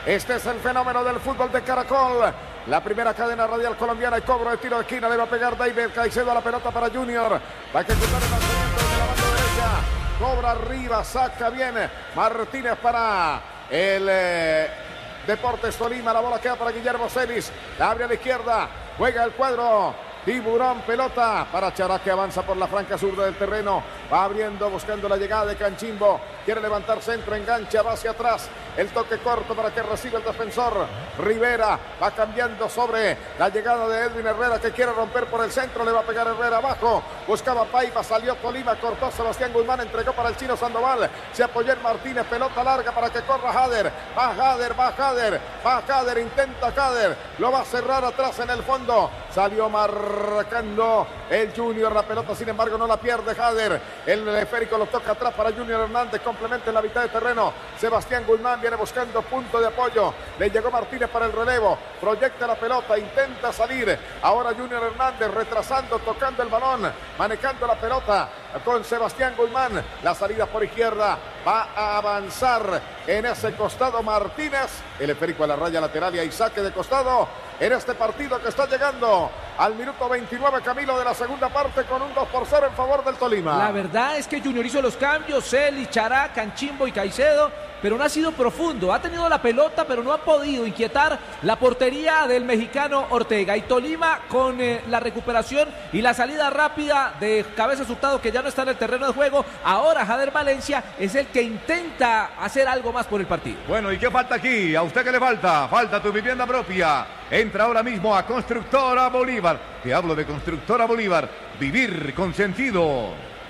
Este es el fenómeno del fútbol de Caracol. La primera cadena radial colombiana y cobro de tiro de esquina. Le va a pegar David Caicedo a la pelota para Junior. Va a ejecutar el lanzamiento desde la banda derecha. Cobra arriba, saca bien Martínez para el Deportes Tolima. La bola queda para Guillermo Celis. La abre a la izquierda. Juega el cuadro. Tiburón, pelota para Chará, que avanza por la franca sur del terreno. Va abriendo, buscando la llegada de Canchimbo. Quiere levantar centro, engancha, va hacia atrás. El toque corto para que reciba el defensor. Rivera va cambiando sobre la llegada de Edwin Herrera, que quiere romper por el centro. Le va a pegar Herrera abajo. Buscaba Paiva, salió Tolima, cortó Sebastián Guzmán, entregó para el chino Sandoval. Se apoyó en Martínez, pelota larga para que corra Jader. Va Jader, intenta Jader. Lo va a cerrar atrás en el fondo. Salió marcando el Junior, la pelota sin embargo no la pierde Jader. El esférico lo toca atrás para Junior Hernández, complementa en la mitad de terreno. Sebastián Guzmán viene buscando punto de apoyo. Le llegó Martínez para el relevo. Proyecta la pelota, intenta salir. Ahora Junior Hernández retrasando, tocando el balón, manejando la pelota con Sebastián Guzmán. La salida por izquierda va a avanzar en ese costado Martínez. El esférico a la raya lateral y hay saque de costado en este partido que está llegando al minuto 29, Camilo, de la segunda parte, con un 2-0 en favor del Tolima. La verdad es que Junior hizo los cambios, Celis, Chará, Canchimbo y Caicedo, pero no ha sido profundo. Ha tenido la pelota, pero no ha podido inquietar la portería del mexicano Ortega. Y Tolima, con la recuperación y la salida rápida de Cabezas Hurtado, que ya no está en el terreno de juego, ahora Jader Valencia es el que intenta hacer algo más por el partido. Bueno, ¿y qué falta aquí? ¿A usted qué le falta? Falta tu vivienda propia. Entra ahora mismo a Constructora Bolívar. Te hablo de Constructora Bolívar. Vivir con sentido.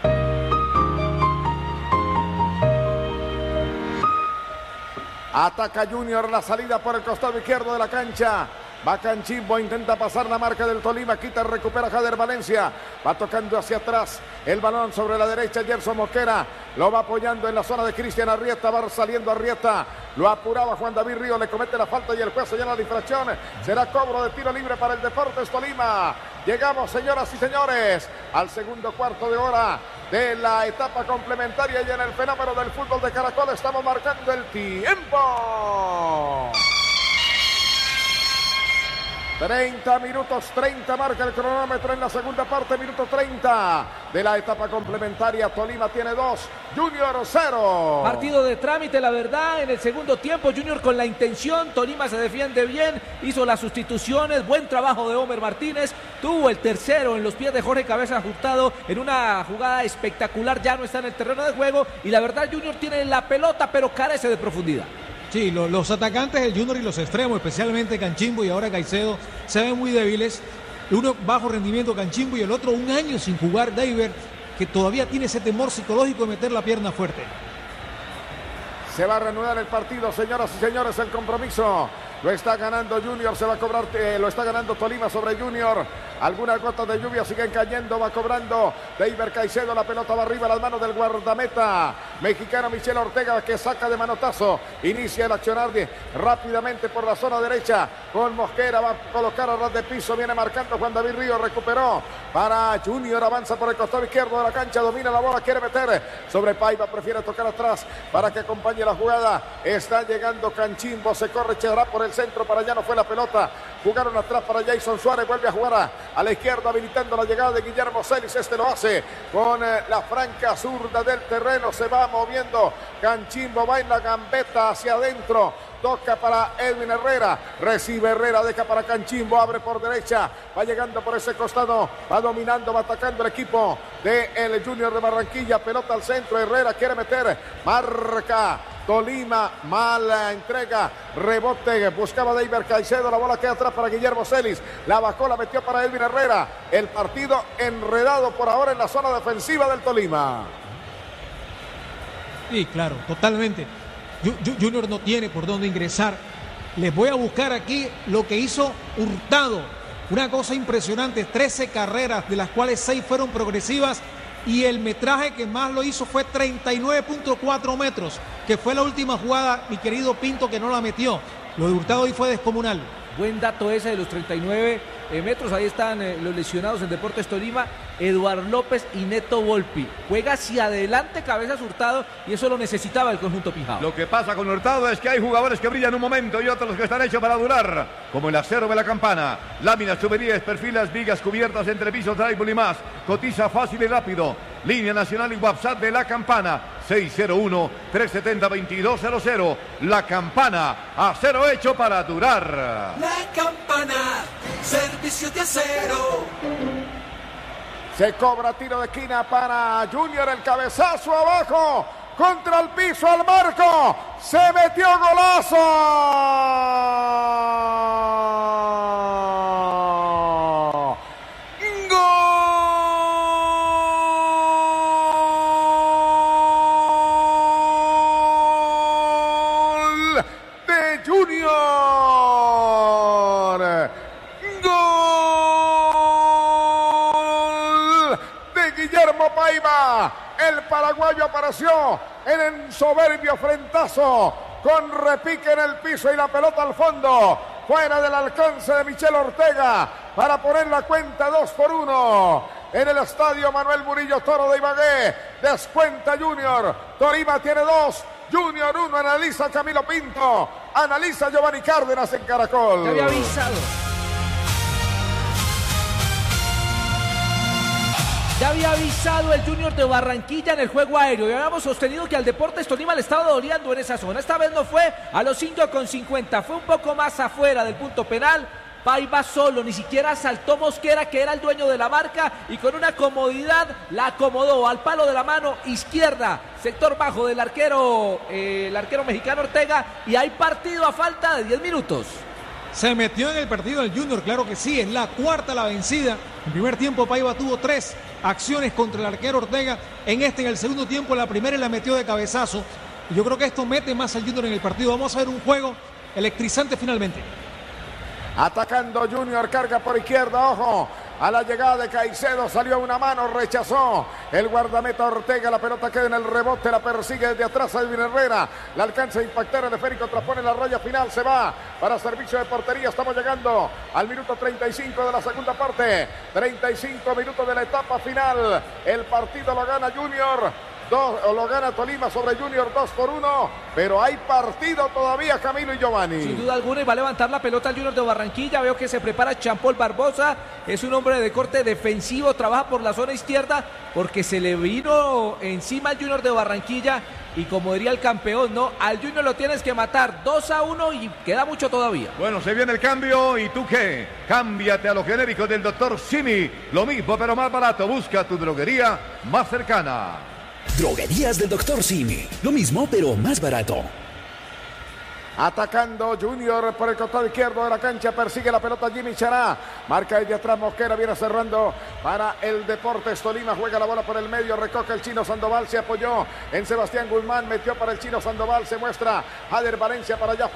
Ataca Junior, la salida por el costado izquierdo de la cancha. Va Canchimbo, intenta pasar la marca del Tolima, quita, recupera Jader Valencia. Va tocando hacia atrás el balón sobre la derecha, Gerson Mosquera. Lo va apoyando en la zona de Cristian Arrieta, va saliendo Arrieta. Lo apuraba Juan David Río, le comete la falta y el juez señala la infracción. Será cobro de tiro libre para el Deportes Tolima. Llegamos, señoras y señores, al segundo cuarto de hora de la etapa complementaria y en el fenómeno del fútbol de Caracol estamos marcando el tiempo. 30 minutos, 30 marca el cronómetro en la segunda parte, minuto 30 de la etapa complementaria. Tolima tiene 2, Junior 0. Partido de trámite, la verdad, en el segundo tiempo. Junior con la intención, Tolima se defiende bien, hizo las sustituciones, buen trabajo de Homer Martínez, tuvo el tercero en los pies de Jorge Cabezas Hurtado en una jugada espectacular, ya no está en el terreno de juego y la verdad Junior tiene la pelota pero carece de profundidad. Sí, los atacantes del Junior y los extremos, especialmente Canchimbo y ahora Caicedo, se ven muy débiles. Uno bajo rendimiento Canchimbo y el otro un año sin jugar David, que todavía tiene ese temor psicológico de meter la pierna fuerte. Se va a reanudar el partido, señoras y señores, el compromiso. Lo está ganando Junior, se va a cobrar, lo está ganando Tolima sobre Junior. Algunas gotas de lluvia siguen cayendo, va cobrando David Caicedo, la pelota va arriba a las manos del guardameta mexicano Michel Ortega, que saca de manotazo, inicia el accionar rápidamente por la zona derecha con Mosquera, va a colocar a ras de piso, viene marcando Juan David Río, recuperó para Junior, avanza por el costado izquierdo de la cancha, domina la bola, quiere meter sobre Paiva, prefiere tocar atrás para que acompañe la jugada. Está llegando Canchimbo, se corre Chará por el centro, para allá no fue la pelota, jugaron atrás para Jason Suárez, vuelve a jugar a la izquierda, habilitando la llegada de Guillermo Celis. Este lo hace con la franca zurda del terreno, se va moviendo Canchimbo, va en la gambeta hacia adentro, toca para Edwin Herrera, recibe Herrera, deja para Canchimbo, abre por derecha, va llegando por ese costado, va dominando, va atacando el equipo de el Junior de Barranquilla, pelota al centro, Herrera quiere meter, marca Tolima, mala entrega, rebote, buscaba David Caicedo, la bola queda atrás para Guillermo Celis, la bajó, la metió para Edwin Herrera, el partido enredado por ahora en la zona defensiva del Tolima. Sí, claro, totalmente. Junior no tiene por dónde ingresar. Les voy a buscar aquí lo que hizo Hurtado, una cosa impresionante, 13 carreras, de las cuales 6 fueron progresivas, y el metraje que más lo hizo fue 39.4 metros, que fue la última jugada, mi querido Pinto, que no la metió. Lo de Hurtado hoy fue descomunal. Buen dato ese de los 39 metros, ahí están los lesionados en Deportes Tolima. Eduard López y Neto Volpi. Juega hacia adelante Cabezas Hurtado y eso lo necesitaba el conjunto pijao. Lo que pasa con Hurtado es que hay jugadores que brillan un momento y otros que están hechos para durar, como el acero de la Campana, láminas, tuberías, perfilas, vigas, cubiertas, entrepisos, drywall y más. Cotiza fácil y rápido. Línea nacional y WhatsApp de la Campana, 601-370-2200. La Campana, acero hecho para durar. La Campana, servicio de acero. Se cobra tiro de esquina para Junior, el cabezazo abajo, contra el piso, al marco, se metió golazo. Gol de Junior. Guillermo Paiva, el paraguayo apareció en el soberbio frentazo con repique en el piso y la pelota al fondo, fuera del alcance de Michel Ortega para poner la cuenta 2-1 en el estadio Manuel Murillo Toro de Ibagué. Descuenta Junior, Tolima tiene 2, Junior 1, analiza Camilo Pinto, analiza Giovanni Cárdenas en Caracol. Te había avisado. Ya había avisado el Junior de Barranquilla en el juego aéreo y habíamos sostenido que al Deportes Tolima le estaba doliendo en esa zona. Esta vez no fue a los 5,50, fue un poco más afuera del punto penal. Paiva solo, ni siquiera saltó Mosquera, que era el dueño de la marca, y con una comodidad la acomodó al palo de la mano izquierda, sector bajo del arquero, el arquero mexicano Ortega, y hay partido a falta de 10 minutos. Se metió en el partido del Junior, claro que sí, es la cuarta la vencida. En primer tiempo Paiva tuvo 3 acciones contra el arquero Ortega, en el segundo tiempo la primera la metió de cabezazo. Y yo creo que esto mete más al Junior en el partido. Vamos a ver un juego electrizante finalmente. Atacando Junior, carga por izquierda, ojo, a la llegada de Caicedo, salió una mano, rechazó el guardameta Ortega, la pelota queda en el rebote, la persigue desde atrás Edwin Herrera, la alcanza a impactar el esférico, transpone la raya final, se va para servicio de portería. Estamos llegando al minuto 35 de la segunda parte, 35 minutos de la etapa final, el partido lo gana Junior, lo gana Tolima sobre Junior 2-1, pero hay partido todavía, Camilo y Giovanni. Sin duda alguna, y va a levantar la pelota el Junior de Barranquilla. Veo que se prepara Champol Barbosa, es un hombre de corte defensivo, trabaja por la zona izquierda porque se le vino encima al Junior de Barranquilla y como diría el campeón, ¿no? Al Junior lo tienes que matar 2-1 y queda mucho todavía. Bueno, se viene el cambio, ¿y tú qué? Cámbiate a los genéricos del Dr. Simi, lo mismo pero más barato, busca tu droguería más cercana. Droguerías del Dr. Simi. Lo mismo, pero más barato. Atacando Junior por el costado izquierdo de la cancha, persigue la pelota Jimmy Chará, marca desde atrás Mosquera, viene cerrando para el Deportes Tolima, juega la bola por el medio, recoge el Chino Sandoval, se apoyó en Sebastián Guzmán, metió para el Chino Sandoval, se muestra Jader Valencia para allá.